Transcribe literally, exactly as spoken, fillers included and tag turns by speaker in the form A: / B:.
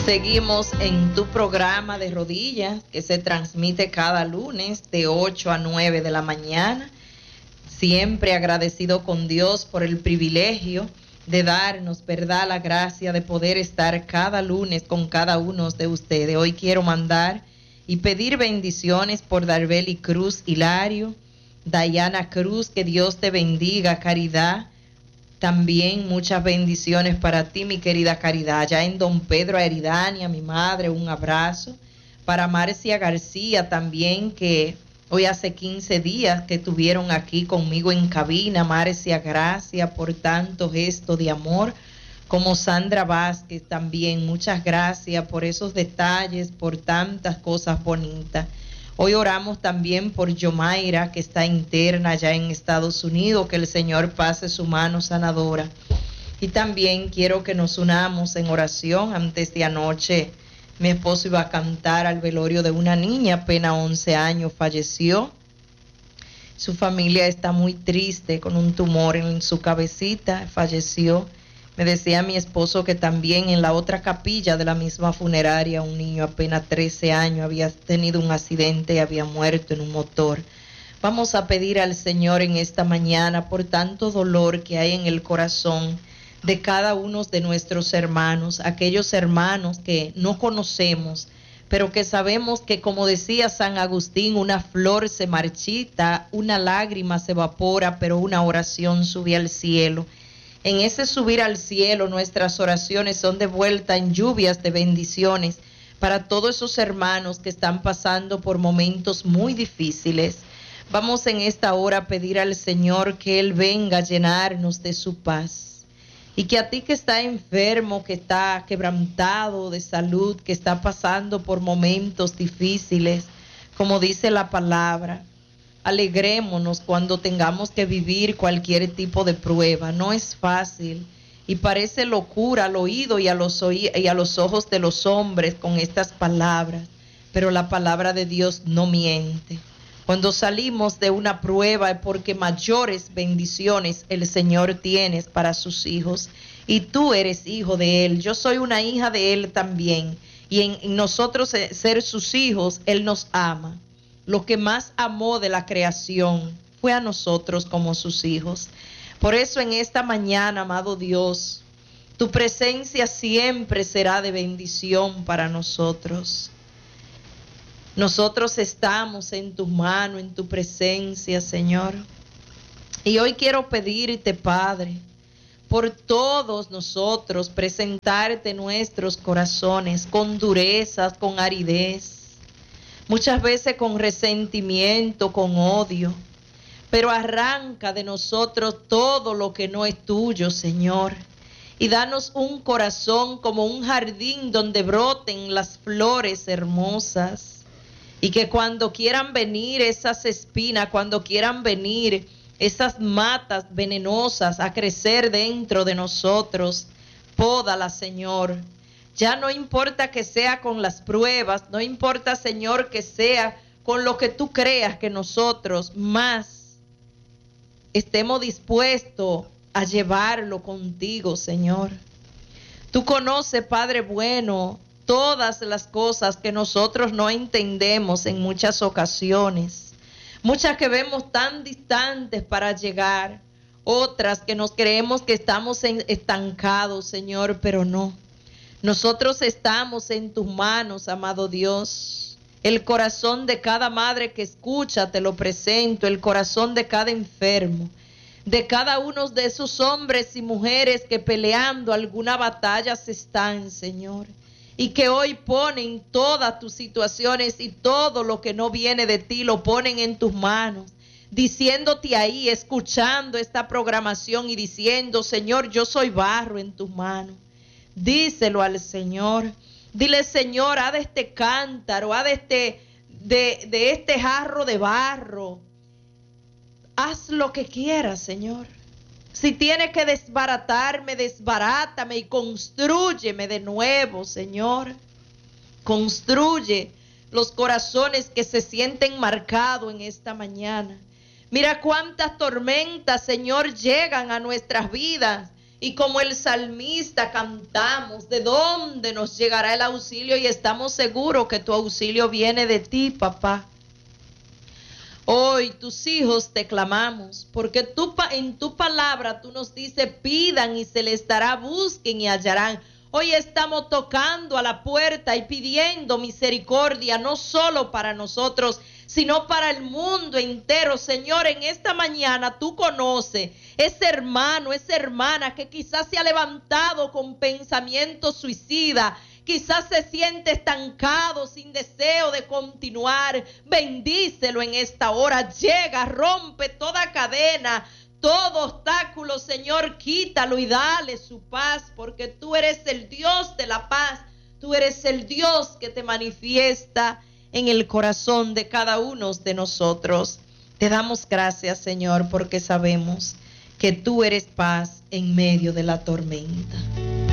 A: Seguimos en tu programa de rodillas que se transmite cada lunes de ocho a nueve de la mañana. Siempre agradecido con Dios por el privilegio de darnos, ¿verdad?, la gracia de poder estar cada lunes con cada uno de ustedes. Hoy quiero mandar y pedir bendiciones por Darbeli Cruz Hilario, Dayana Cruz, que Dios te bendiga, Caridad. También muchas bendiciones para ti, mi querida Caridad. Allá en Don Pedro Eridania, mi madre, un abrazo. Para Marcia García también, que hoy hace quince días que estuvieron aquí conmigo en cabina. Marcia, gracias por tanto gesto de amor. Como Sandra Vázquez también, muchas gracias por esos detalles, por tantas cosas bonitas. Hoy oramos también por Yomaira, que está interna allá en Estados Unidos, que el Señor pase su mano sanadora. Y también quiero que nos unamos en oración. Antes de anoche, mi esposo iba a cantar al velorio de una niña, apenas once años, falleció. Su familia está muy triste, con un tumor en su cabecita, falleció. Me decía mi esposo que también en la otra capilla de la misma funeraria, un niño apenas trece años había tenido un accidente y había muerto en un motor. Vamos a pedir al Señor en esta mañana por tanto dolor que hay en el corazón de cada uno de nuestros hermanos, aquellos hermanos que no conocemos, pero que sabemos que, como decía San Agustín, una flor se marchita, una lágrima se evapora, pero una oración sube al cielo. En ese subir al cielo, nuestras oraciones son devueltas en lluvias de bendiciones para todos esos hermanos que están pasando por momentos muy difíciles. Vamos en esta hora a pedir al Señor que Él venga a llenarnos de su paz. Y que a ti que está enfermo, que está quebrantado de salud, que está pasando por momentos difíciles, como dice la palabra, alegrémonos cuando tengamos que vivir cualquier tipo de prueba. No es fácil y parece locura al oído y a los, oí y a los ojos de los hombres con estas palabras, pero la palabra de Dios no miente. Cuando salimos de una prueba es porque mayores bendiciones el Señor tiene para sus hijos, y tú eres hijo de Él. Yo soy una hija de Él también, y en, en nosotros ser sus hijos, Él nos ama. Lo que más amó de la creación fue a nosotros como sus hijos. Por eso en esta mañana, amado Dios, tu presencia siempre será de bendición para nosotros. Nosotros estamos en tu mano, en tu presencia, Señor. Y hoy quiero pedirte, Padre, por todos nosotros, presentarte nuestros corazones con durezas, con aridez, muchas veces con resentimiento, con odio, pero arranca de nosotros todo lo que no es tuyo, Señor, y danos un corazón como un jardín donde broten las flores hermosas, y que cuando quieran venir esas espinas, cuando quieran venir esas matas venenosas a crecer dentro de nosotros, pódalas, Señor. Ya no importa que sea con las pruebas, no importa, Señor, que sea con lo que tú creas que nosotros más estemos dispuestos a llevarlo contigo, Señor. Tú conoces, Padre bueno, todas las cosas que nosotros no entendemos en muchas ocasiones, muchas que vemos tan distantes para llegar, otras que nos creemos que estamos en, estancados, Señor, pero no. Nosotros estamos en tus manos, amado Dios. El corazón de cada madre que escucha te lo presento, el corazón de cada enfermo, de cada uno de esos hombres y mujeres que peleando alguna batalla se están, Señor, y que hoy ponen todas tus situaciones y todo lo que no viene de ti lo ponen en tus manos, diciéndote ahí, escuchando esta programación y diciendo, Señor, yo soy barro en tus manos. Díselo al Señor. Dile, Señor, haz de este cántaro, haz de este, de, de este jarro de barro. Haz lo que quieras, Señor. Si tiene que desbaratarme, desbarátame y constrúyeme de nuevo, Señor. Construye los corazones que se sienten marcados en esta mañana. Mira cuántas tormentas, Señor, llegan a nuestras vidas Y como el salmista cantamos, ¿de dónde nos llegará el auxilio? Y estamos seguros que tu auxilio viene de ti, papá. Hoy tus hijos te clamamos, porque tú, en tu palabra tú nos dices, pidan y se les dará, busquen y hallarán. Hoy estamos tocando a la puerta y pidiendo misericordia, no solo para nosotros, sino para el mundo entero. Señor, en esta mañana tú conoces ese hermano, esa hermana que quizás se ha levantado con pensamientos suicidas, quizás se siente estancado, sin deseo de continuar. Bendícelo en esta hora. Llega, rompe toda cadena, todo obstáculo, Señor, quítalo y dale su paz, porque tú eres el Dios de la paz. Tú eres el Dios que te manifiesta en el corazón de cada uno de nosotros. Te damos gracias, Señor, porque sabemos que tú eres paz en medio de la tormenta.